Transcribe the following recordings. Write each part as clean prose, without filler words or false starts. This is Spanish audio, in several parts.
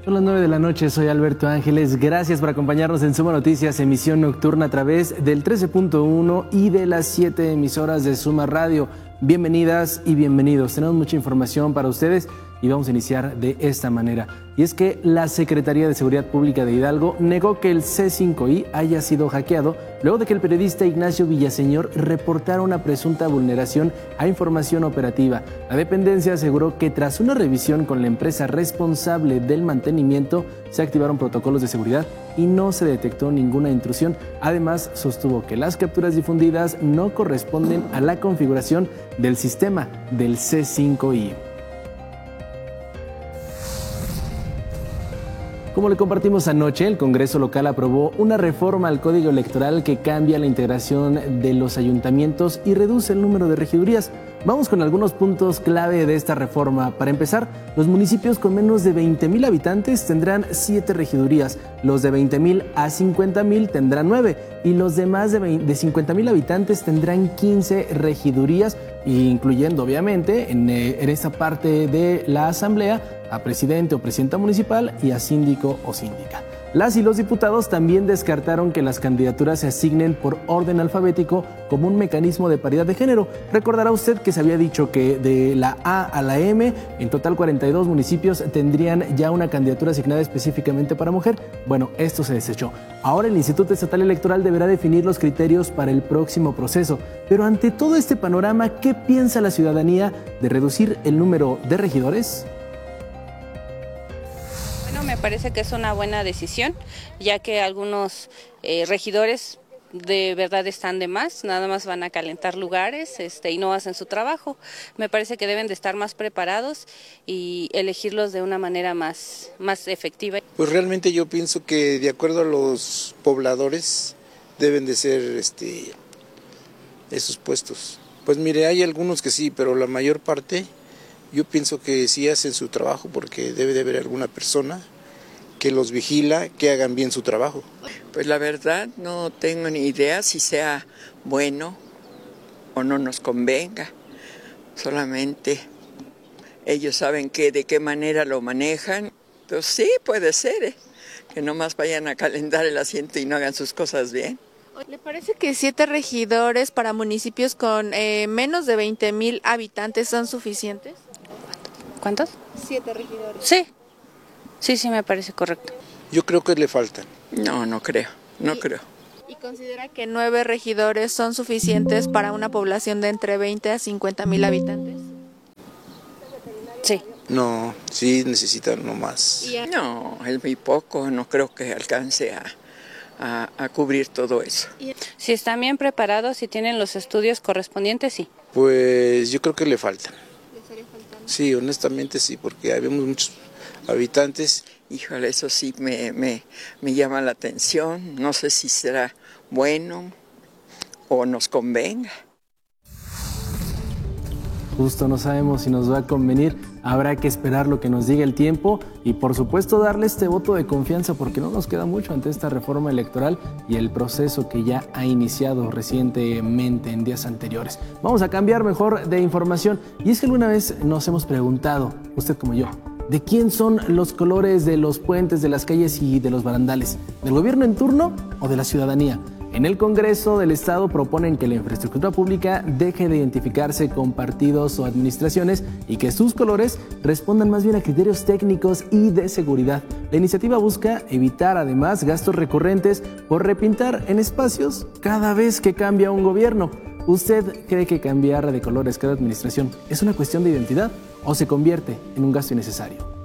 Son las 9 de la noche, soy Alberto Ángeles. Gracias por acompañarnos en Suma Noticias, emisión nocturna a través del 13.1 y de las 7 emisoras de Suma Radio. Bienvenidas y bienvenidos. Tenemos mucha información para ustedes y vamos a iniciar de esta manera. Y es que la Secretaría de Seguridad Pública de Hidalgo negó que el C5I haya sido hackeado luego de que el periodista Ignacio Villaseñor reportara una presunta vulneración a información operativa. La dependencia aseguró que tras una revisión con la empresa responsable del mantenimiento se activaron protocolos de seguridad y no se detectó ninguna intrusión. Además, sostuvo que las capturas difundidas no corresponden a la configuración del sistema del C5I. Como le compartimos anoche, el Congreso local aprobó una reforma al Código Electoral que cambia la integración de los ayuntamientos y reduce el número de regidurías. Vamos con algunos puntos clave de esta reforma. Para empezar, los municipios con menos de 20,000 habitantes tendrán 7 regidurías, los de 20,000 a 50,000 tendrán 9 y los de más de 50,000 habitantes tendrán 15 regidurías, incluyendo obviamente en esta parte de la asamblea a presidente o presidenta municipal y a síndico o síndica. Las y los diputados también descartaron que las candidaturas se asignen por orden alfabético como un mecanismo de paridad de género. Recordará usted que se había dicho que de la A a la M, en total 42 municipios tendrían ya una candidatura asignada específicamente para mujer. Bueno, esto se desechó. Ahora el Instituto Estatal Electoral deberá definir los criterios para el próximo proceso. Pero ante todo este panorama, ¿qué piensa la ciudadanía de reducir el número de regidores? Me parece que es una buena decisión, ya que algunos regidores de verdad están de más, nada más van a calentar lugares y no hacen su trabajo. Me parece que deben de estar más preparados y elegirlos de una manera más efectiva. Pues realmente yo pienso que de acuerdo a los pobladores deben de ser esos puestos. Pues mire, hay algunos que sí, pero la mayor parte yo pienso que sí hacen su trabajo porque debe de haber alguna persona que los vigila, que hagan bien su trabajo. Pues la verdad no tengo ni idea si sea bueno o no nos convenga. Solamente ellos saben de qué manera lo manejan. Pues sí, puede ser, que nomás vayan a calentar el asiento y no hagan sus cosas bien. ¿Le parece que 7 regidores para municipios con menos de 20,000 habitantes son suficientes? ¿Cuántos? 7 regidores. Sí, me parece correcto. Yo creo que le faltan. No creo. ¿Y considera que 9 regidores son suficientes para una población de entre 20 a 50,000 habitantes? Sí. No, sí necesitan no más. No, es muy poco, no creo que alcance a cubrir todo eso. Si están bien preparados y tienen los estudios correspondientes, sí. Pues yo creo que le faltan. ¿Le estaría faltando? Sí, honestamente sí, porque habemos muchos habitantes. Híjole, eso sí me llama la atención. No sé si será bueno o nos convenga. Justo no sabemos si nos va a convenir. Habrá que esperar lo que nos diga el tiempo y por supuesto darle este voto de confianza porque no nos queda mucho ante esta reforma electoral y el proceso que ya ha iniciado recientemente en días anteriores. Vamos a cambiar mejor de información y es que alguna vez nos hemos preguntado, usted como yo, ¿de quién son los colores de los puentes, de las calles y de los barandales? ¿Del gobierno en turno o de la ciudadanía? En el Congreso del Estado proponen que la infraestructura pública deje de identificarse con partidos o administraciones y que sus colores respondan más bien a criterios técnicos y de seguridad. La iniciativa busca evitar además gastos recurrentes por repintar en espacios cada vez que cambia un gobierno. ¿Usted cree que cambiar de colores cada administración es una cuestión de identidad o se convierte en un gasto innecesario?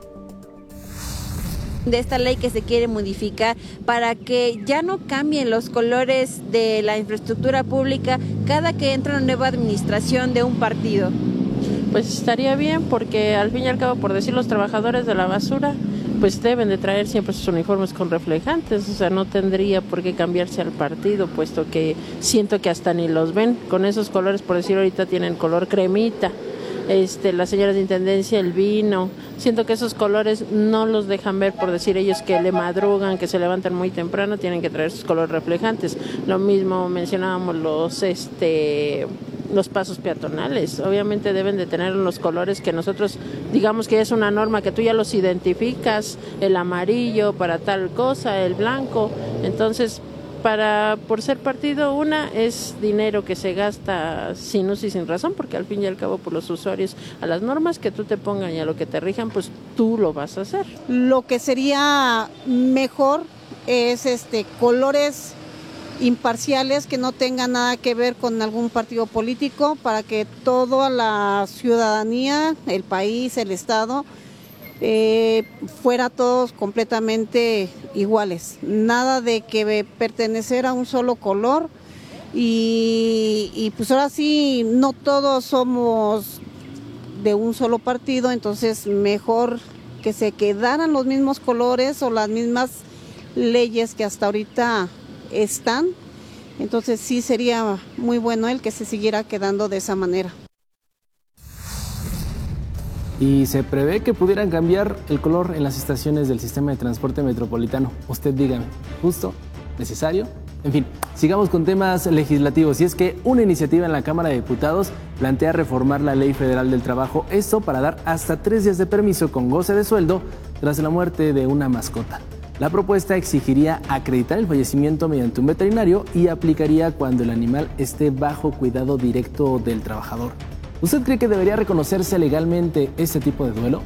De esta ley que se quiere modificar para que ya no cambien los colores de la infraestructura pública cada que entra una nueva administración de un partido. Pues estaría bien porque al fin y al cabo, por decir, los trabajadores de la basura pues deben de traer siempre sus uniformes con reflejantes, o sea, no tendría por qué cambiarse al partido, puesto que siento que hasta ni los ven con esos colores, por decir, ahorita tienen color cremita. Las señoras de intendencia, el vino, siento que esos colores no los dejan ver, por decir, ellos que le madrugan, que se levantan muy temprano, tienen que traer sus colores reflejantes. Lo mismo mencionábamos los los pasos peatonales. Obviamente deben de tener los colores que nosotros, digamos que es una norma que tú ya los identificas, el amarillo para tal cosa, el blanco. Entonces, por ser partido, una es dinero que se gasta sin uso y sin razón, porque al fin y al cabo por los usuarios, a las normas que tú te pongan y a lo que te rijan, pues tú lo vas a hacer. Lo que sería mejor es colores imparciales que no tengan nada que ver con algún partido político, para que toda la ciudadanía, el país, el Estado, fuera todos completamente iguales, nada de que pertenecer a un solo color y pues ahora sí no todos somos de un solo partido, entonces mejor que se quedaran los mismos colores o las mismas leyes que hasta ahorita están, entonces sí sería muy bueno el que se siguiera quedando de esa manera. Y se prevé que pudieran cambiar el color en las estaciones del sistema de transporte metropolitano. Usted dígame, ¿justo? ¿Necesario? En fin, sigamos con temas legislativos. Y es que una iniciativa en la Cámara de Diputados plantea reformar la Ley Federal del Trabajo, esto para dar hasta 3 días de permiso con goce de sueldo tras la muerte de una mascota. La propuesta exigiría acreditar el fallecimiento mediante un veterinario y aplicaría cuando el animal esté bajo cuidado directo del trabajador. ¿Usted cree que debería reconocerse legalmente este tipo de duelo?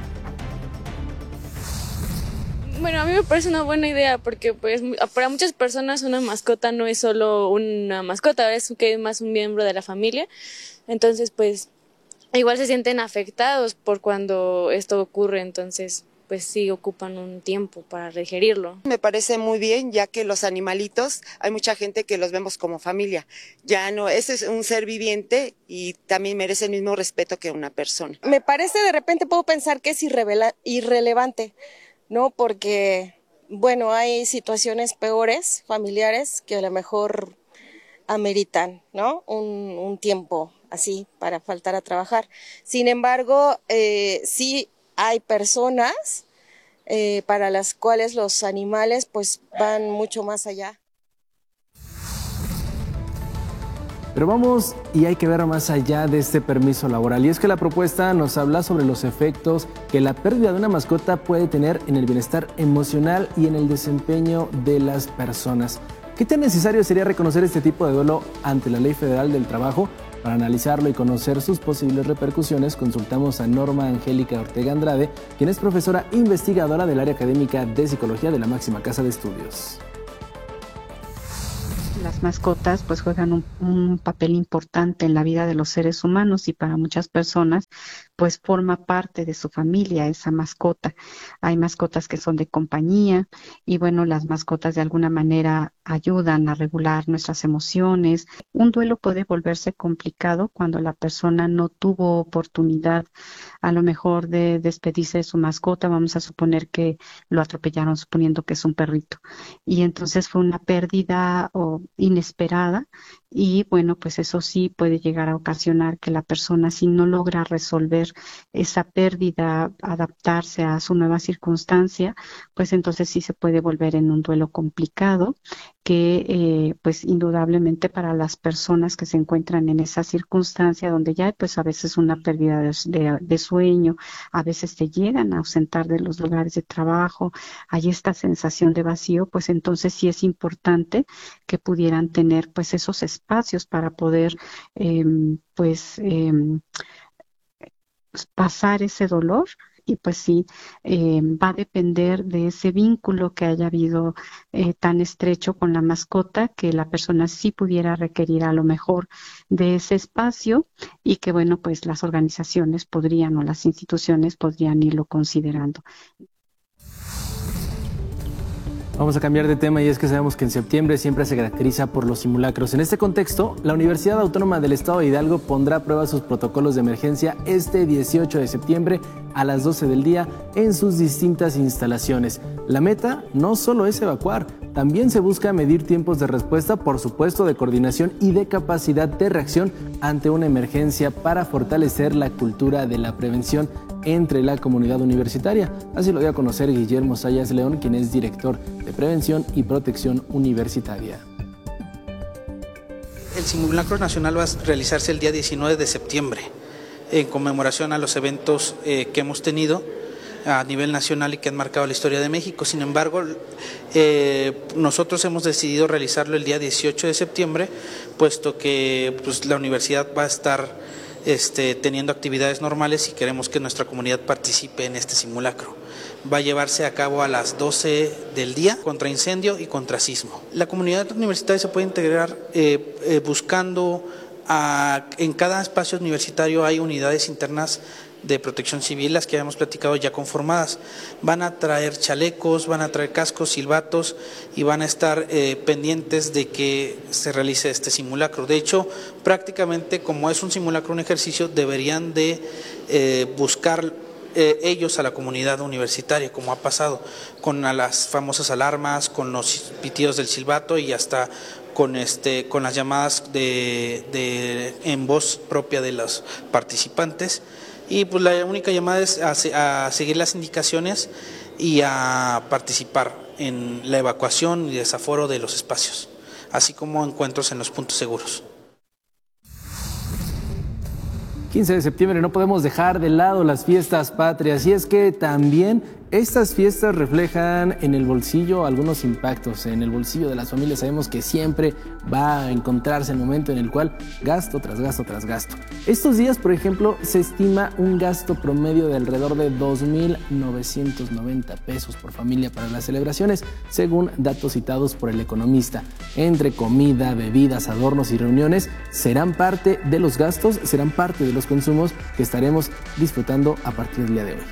Bueno, a mí me parece una buena idea porque pues para muchas personas una mascota no es solo una mascota, es que es más un miembro de la familia. Entonces pues igual se sienten afectados por cuando esto ocurre, entonces pues sí ocupan un tiempo para digerirlo. Me parece muy bien, ya que los animalitos, hay mucha gente que los vemos como familia. Ya no, ese es un ser viviente y también merece el mismo respeto que una persona. Me parece, de repente puedo pensar que es irrelevante, ¿no? Porque, bueno, hay situaciones peores, familiares, que a lo mejor ameritan, ¿no? Un tiempo así para faltar a trabajar. Sin embargo, sí hay personas para las cuales los animales pues van mucho más allá. Pero vamos, y hay que ver más allá de este permiso laboral. Y es que la propuesta nos habla sobre los efectos que la pérdida de una mascota puede tener en el bienestar emocional y en el desempeño de las personas. ¿Qué tan necesario sería reconocer este tipo de duelo ante la Ley Federal del Trabajo? Para analizarlo y conocer sus posibles repercusiones, consultamos a Norma Angélica Ortega Andrade, quien es profesora investigadora del área académica de Psicología de la máxima casa de estudios. Las mascotas pues juegan un papel importante en la vida de los seres humanos y para muchas personas pues forma parte de su familia esa mascota. Hay mascotas que son de compañía y bueno, las mascotas de alguna manera ayudan a regular nuestras emociones. Un duelo puede volverse complicado cuando la persona no tuvo oportunidad a lo mejor de despedirse de su mascota. Vamos a suponer que lo atropellaron, suponiendo que es un perrito. Y entonces fue una pérdida inesperada y bueno, pues eso sí puede llegar a ocasionar que la persona, si no logra resolver esa pérdida, adaptarse a su nueva circunstancia, pues entonces sí se puede volver en un duelo complicado que pues indudablemente para las personas que se encuentran en esa circunstancia donde ya pues a veces una pérdida de sueño, a veces te llegan a ausentar de los lugares de trabajo, hay esta sensación de vacío, pues entonces sí es importante que pudieran tener pues esos espacios para poder pasar ese dolor. Y pues sí, va a depender de ese vínculo que haya habido tan estrecho con la mascota, que la persona sí pudiera requerir a lo mejor de ese espacio y que bueno, pues las organizaciones podrían o las instituciones podrían irlo considerando. Vamos a cambiar de tema y es que sabemos que en septiembre siempre se caracteriza por los simulacros. En este contexto, la Universidad Autónoma del Estado de Hidalgo pondrá a prueba sus protocolos de emergencia este 18 de septiembre a las 12 del día en sus distintas instalaciones. La meta no solo es evacuar, también se busca medir tiempos de respuesta, por supuesto de coordinación y de capacidad de reacción ante una emergencia para fortalecer la cultura de la prevención entre la comunidad universitaria. Así lo dio a conocer Guillermo Sayas León, quien es director de Prevención y Protección Universitaria. El simulacro nacional va a realizarse el día 19 de septiembre, en conmemoración a los eventos que hemos tenido a nivel nacional y que han marcado la historia de México. Sin embargo, nosotros hemos decidido realizarlo el día 18 de septiembre, puesto que pues, la universidad va a estar teniendo actividades normales y queremos que nuestra comunidad participe en este simulacro. Va a llevarse a cabo a las 12 del día, contra incendio y contra sismo. La comunidad universitaria se puede integrar buscando, en cada espacio universitario hay unidades internas de protección civil, las que habíamos platicado ya conformadas. Van a traer chalecos, van a traer cascos, silbatos y van a estar pendientes de que se realice este simulacro. De hecho, prácticamente como es un simulacro, un ejercicio, deberían de buscar ellos a la comunidad universitaria, como ha pasado con las famosas alarmas, con los pitidos del silbato y hasta con las llamadas en voz propia de los participantes. Y pues la única llamada es a seguir las indicaciones y a participar en la evacuación y desaforo de los espacios, así como encuentros en los puntos seguros. 15 de septiembre, no podemos dejar de lado las fiestas patrias, y es que también estas fiestas reflejan en el bolsillo algunos impactos. En el bolsillo de las familias sabemos que siempre va a encontrarse el momento en el cual gasto tras gasto tras gasto. Estos días, por ejemplo, se estima un gasto promedio de alrededor de 2,990 pesos por familia para las celebraciones, según datos citados por El Economista. Entre comida, bebidas, adornos y reuniones serán parte de los gastos, serán parte de los consumos que estaremos disfrutando a partir del día de hoy.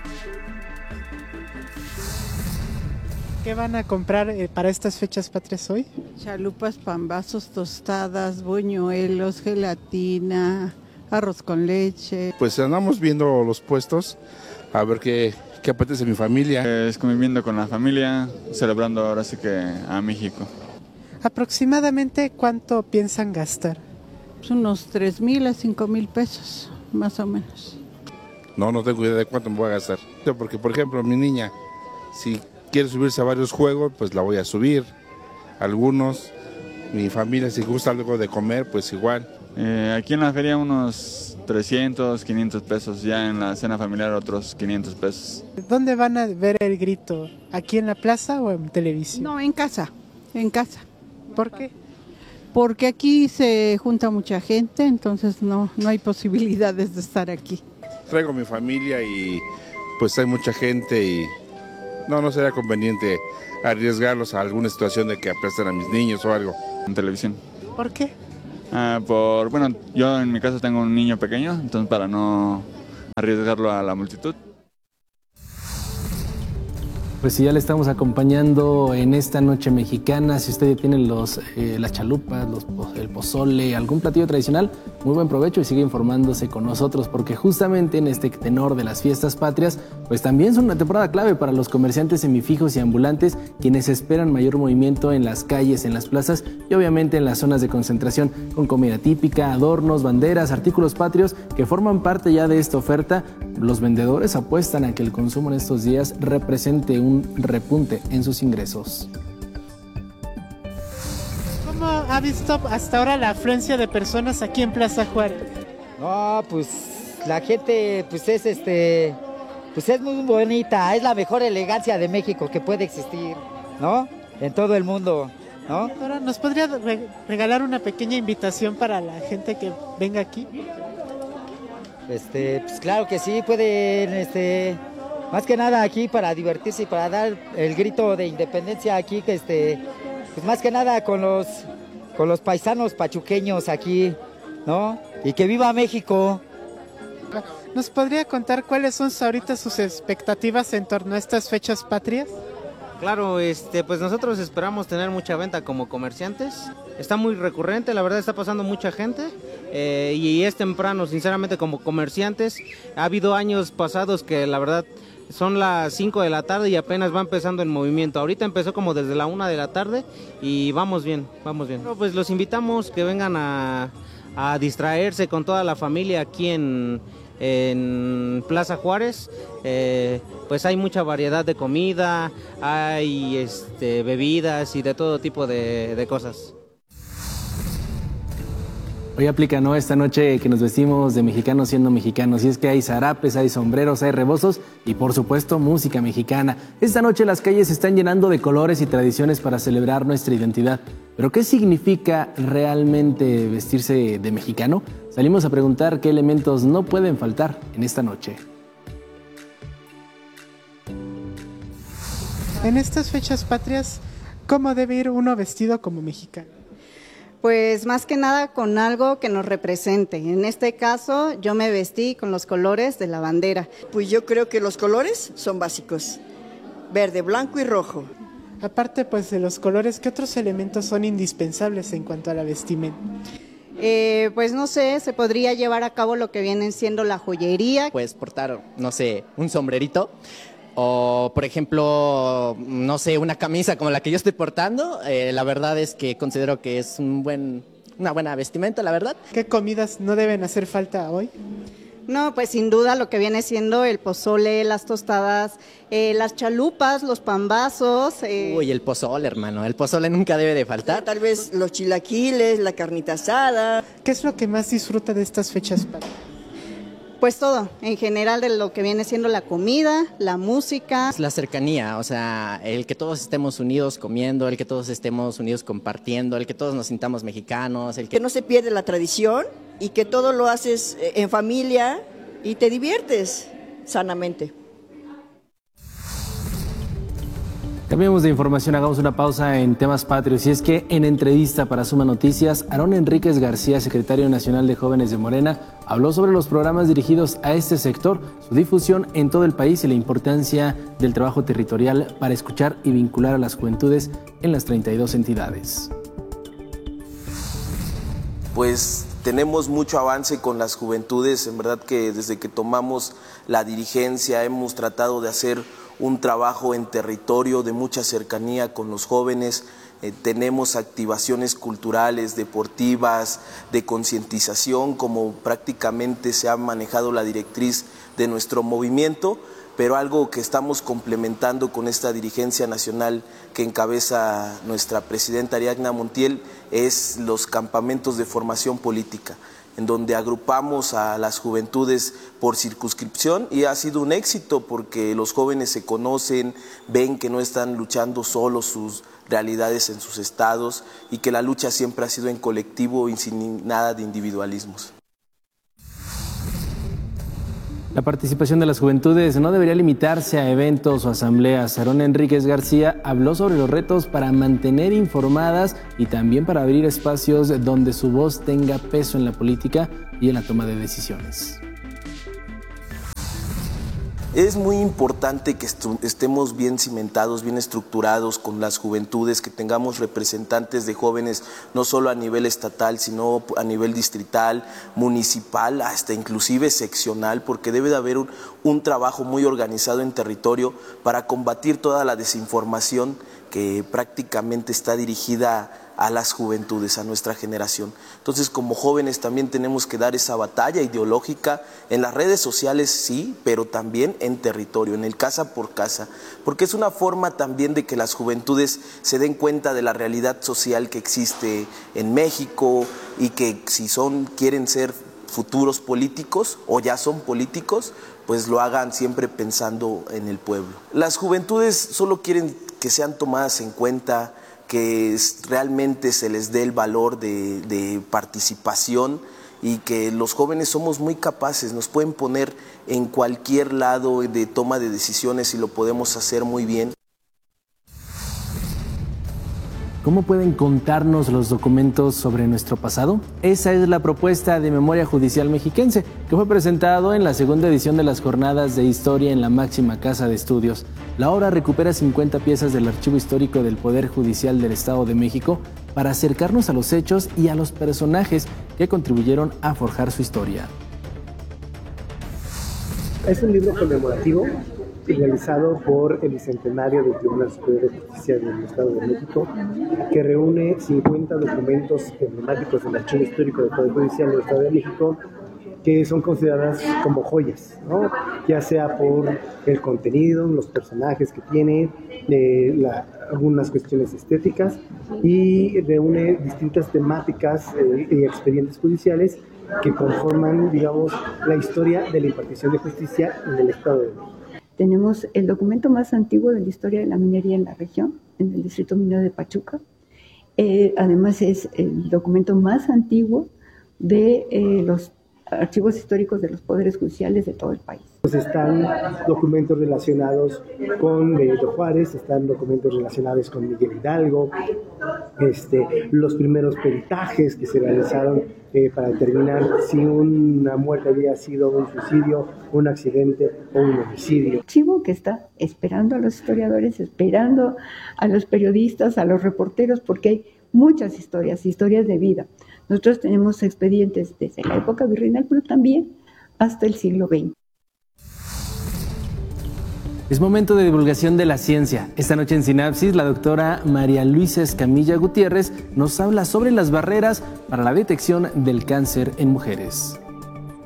¿Qué van a comprar para estas fechas patrias hoy? Chalupas, pambazos, tostadas, buñuelos, gelatina, arroz con leche. Pues andamos viendo los puestos, a ver qué apetece mi familia. Es conviviendo con la familia, celebrando ahora sí que a México. ¿Aproximadamente cuánto piensan gastar? Pues unos 3,000 a 5,000 pesos, más o menos. No tengo idea de cuánto me voy a gastar. Porque, por ejemplo, mi niña, si quiere subirse a varios juegos, pues la voy a subir. Algunos, mi familia, si gusta algo de comer, pues igual. Aquí en la feria unos 300, 500 pesos, ya en la cena familiar otros 500 pesos. ¿Dónde van a ver el grito? ¿Aquí en la plaza o en televisión? No, en casa, en casa. ¿Por qué? Porque aquí se junta mucha gente, entonces no hay posibilidades de estar aquí. Traigo mi familia y pues hay mucha gente y no sería conveniente arriesgarlos a alguna situación de que apresten a mis niños o algo. En televisión. ¿Por qué? Bueno, yo en mi caso tengo un niño pequeño, entonces para no arriesgarlo a la multitud. Pues si ya le estamos acompañando en esta noche mexicana, si usted ya tiene las chalupas, el pozole, algún platillo tradicional, muy buen provecho y sigue informándose con nosotros, porque justamente en este tenor de las fiestas patrias, pues también son una temporada clave para los comerciantes semifijos y ambulantes, quienes esperan mayor movimiento en las calles, en las plazas y obviamente en las zonas de concentración, con comida típica, adornos, banderas, artículos patrios que forman parte ya de esta oferta. Los vendedores apuestan a que el consumo en estos días represente un repunte en sus ingresos. ¿Cómo ha visto hasta ahora la afluencia de personas aquí en Plaza Juárez? No, pues la gente pues es muy bonita, es la mejor elegancia de México que puede existir, ¿no? En todo el mundo, ¿no? Ahora, ¿nos podría regalar una pequeña invitación para la gente que venga aquí? Pues claro que sí, pueden, más que nada aquí para divertirse y para dar el grito de independencia aquí, que pues más que nada con los paisanos pachuqueños aquí, ¿no? Y que viva México. ¿Nos podría contar cuáles son ahorita sus expectativas en torno a estas fechas patrias? Claro, pues nosotros esperamos tener mucha venta como comerciantes. Está muy recurrente, la verdad está pasando mucha gente y es temprano, sinceramente, como comerciantes. Ha habido años pasados que la verdad son las 5 de la tarde y apenas va empezando el movimiento. Ahorita empezó como desde la 1 de la tarde y vamos bien, vamos bien. Bueno, pues los invitamos que vengan a distraerse con toda la familia aquí en Plaza Juárez. Pues hay mucha variedad de comida, hay bebidas y de todo tipo de cosas. Hoy aplica, ¿no? Esta noche que nos vestimos de mexicanos siendo mexicanos. Y es que hay zarapes, hay sombreros, hay rebozos y por supuesto música mexicana. Esta noche las calles se están llenando de colores y tradiciones para celebrar nuestra identidad. ¿Pero qué significa realmente vestirse de mexicano? Salimos a preguntar qué elementos no pueden faltar en esta noche. En estas fechas patrias, ¿cómo debe ir uno vestido como mexicano? Pues más que nada con algo que nos represente. En este caso yo me vestí con los colores de la bandera. Pues yo creo que los colores son básicos, verde, blanco y rojo. Aparte pues de los colores, ¿qué otros elementos son indispensables en cuanto a la vestimenta? Pues no sé, se podría llevar a cabo lo que viene siendo la joyería. Pues portar, no sé, un sombrerito. O, por ejemplo, no sé, una camisa como la que yo estoy portando. La verdad es que considero que es una buena vestimenta, la verdad. ¿Qué comidas no deben hacer falta hoy? No, pues sin duda lo que viene siendo el pozole, las tostadas, las chalupas, los pambazos. Uy, el pozole, hermano. El pozole nunca debe de faltar. Tal vez los chilaquiles, la carnita asada. ¿Qué es lo que más disfruta de estas fechas patrias? Pues todo, en general de lo que viene siendo la comida, la música. Es la cercanía, o sea, el que todos estemos unidos comiendo, el que todos estemos unidos compartiendo, el que todos nos sintamos mexicanos. Que no se pierde la tradición y que todo lo haces en familia y te diviertes sanamente. Cambiemos de información, hagamos una pausa en temas patrios. Y es que en entrevista para Suma Noticias, Aarón Enríquez García, secretario nacional de Jóvenes de Morena, habló sobre los programas dirigidos a este sector, su difusión en todo el país y la importancia del trabajo territorial para escuchar y vincular a las juventudes en las 32 entidades. Pues tenemos mucho avance con las juventudes, en verdad que desde que tomamos la dirigencia hemos tratado de hacer un trabajo en territorio de mucha cercanía con los jóvenes. Tenemos activaciones culturales, deportivas, de concientización, como prácticamente se ha manejado la directriz de nuestro movimiento, pero algo que estamos complementando con esta dirigencia nacional que encabeza nuestra presidenta Ariadna Montiel es los campamentos de formación política, en donde agrupamos a las juventudes por circunscripción y ha sido un éxito porque los jóvenes se conocen, ven que no están luchando solos sus realidades en sus estados y que la lucha siempre ha sido en colectivo y sin nada de individualismos. La participación de las juventudes no debería limitarse a eventos o asambleas. Aarón Enríquez García habló sobre los retos para mantener informadas y también para abrir espacios donde su voz tenga peso en la política y en la toma de decisiones. Es muy importante que estemos bien cimentados, bien estructurados con las juventudes, que tengamos representantes de jóvenes no solo a nivel estatal, sino a nivel distrital, municipal, hasta inclusive seccional, porque debe de haber un trabajo muy organizado en territorio para combatir toda la desinformación que prácticamente está dirigida a las juventudes, a nuestra generación. Entonces, como jóvenes también tenemos que dar esa batalla ideológica en las redes sociales, sí, pero también en territorio, en el casa por casa, porque es una forma también de que las juventudes se den cuenta de la realidad social que existe en México y que si quieren ser futuros políticos o ya son políticos, pues lo hagan siempre pensando en el pueblo. Las juventudes solo quieren que sean tomadas en cuenta, que realmente se les dé el valor de participación y que los jóvenes somos muy capaces, nos pueden poner en cualquier lado de toma de decisiones y lo podemos hacer muy bien. ¿Cómo pueden contarnos los documentos sobre nuestro pasado? Esa es la propuesta de Memoria Judicial Mexiquense, que fue presentado en la segunda edición de las Jornadas de Historia en la máxima casa de estudios. La obra recupera 50 piezas del archivo histórico del Poder Judicial del Estado de México para acercarnos a los hechos y a los personajes que contribuyeron a forjar su historia. Es un libro conmemorativo realizado por el Bicentenario del Tribunal Superior de Justicia del Estado de México, que reúne 50 documentos emblemáticos del Archivo Histórico del Poder Judicial del Estado de México que son consideradas como joyas, ¿no? Ya sea por el contenido, los personajes que tiene, algunas cuestiones estéticas, y reúne distintas temáticas y expedientes judiciales que conforman, digamos, la historia de la impartición de justicia en el Estado de México. Tenemos el documento más antiguo de la historia de la minería en la región, en el distrito minero de Pachuca. Además es el documento más antiguo de los archivos históricos de los poderes judiciales de todo el país. Pues están documentos relacionados con Benito Juárez, están documentos relacionados con Miguel Hidalgo, los primeros peritajes que se realizaron para determinar si una muerte había sido un suicidio, un accidente o un homicidio. Archivo que está esperando a los historiadores, esperando a los periodistas, a los reporteros, porque hay muchas historias de vida. Nosotros tenemos expedientes desde la época virreinal, pero también hasta el siglo XX. Es momento de divulgación de la ciencia. Esta noche en Sinapsis, la doctora María Luisa Escamilla Gutiérrez nos habla sobre las barreras para la detección del cáncer en mujeres.